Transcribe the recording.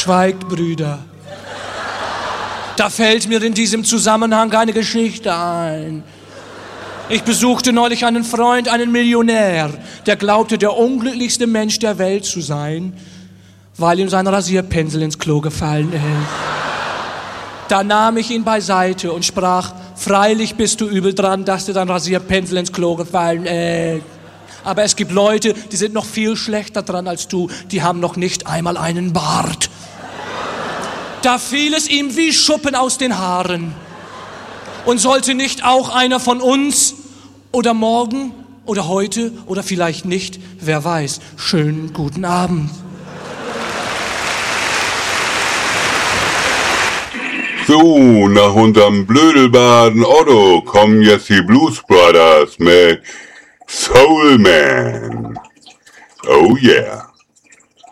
Schweigt, Brüder. Da fällt mir in diesem Zusammenhang eine Geschichte ein. Ich besuchte neulich einen Freund, einen Millionär, der glaubte, der unglücklichste Mensch der Welt zu sein, weil ihm sein Rasierpinsel ins Klo gefallen ist. Da nahm ich ihn beiseite und sprach, freilich bist du übel dran, dass dir dein Rasierpinsel ins Klo gefallen ist. Aber es gibt Leute, die sind noch viel schlechter dran als du, die haben noch nicht einmal einen Bart. Da fiel es ihm wie Schuppen aus den Haaren. Und sollte nicht auch einer von uns oder morgen oder heute oder vielleicht nicht, wer weiß, schönen guten Abend. So, nach unserem Blödelbaden Otto kommen jetzt die Blues Brothers mit Soul Man. Oh yeah.